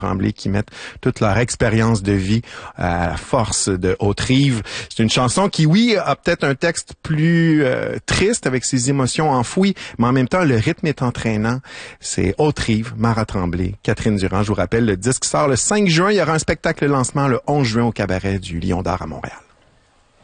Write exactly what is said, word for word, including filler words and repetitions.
Tremblay qui mettent toute leur expérience de vie à la force de Haute-Rive. C'est une chanson qui, oui, a peut-être un texte plus euh, triste avec ses émotions enfouies, mais en même temps, le rythme est entraînant. C'est Haute-Rive, Mara Tremblay, Catherine Durand. Je vous rappelle, le disque sort le cinq juin. Il y aura un spectacle lancement le onze juin au cabaret du Lion d'Or à Montréal.